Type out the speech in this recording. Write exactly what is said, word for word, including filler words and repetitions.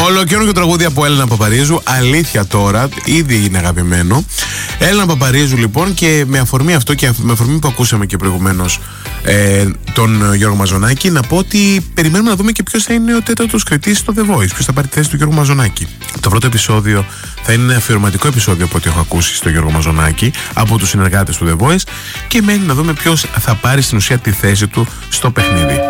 Ολοκαίρινο τραγούδι από Έλενα Παπαρίζου. Αλήθεια τώρα, ήδη είναι αγαπημένο. Έλενα Παπαρίζου λοιπόν, και με αφορμή αυτό και με αφορμή που ακούσαμε και προηγουμένως ε, τον Γιώργο Μαζονάκη, να πω ότι περιμένουμε να δούμε και ποιος θα είναι ο τέταρτος κριτής στο The Voice. Ποιος θα πάρει τη θέση του Γιώργου Μαζονάκη. Το πρώτο επεισόδιο θα είναι ένα αφιερωματικό επεισόδιο από ό,τι έχω ακούσει στο Γιώργο Μαζονάκη από τους συνεργάτες του The Voice, και μένει να δούμε ποιος θα πάρει στην ουσία τη θέση του στο παιχνίδι.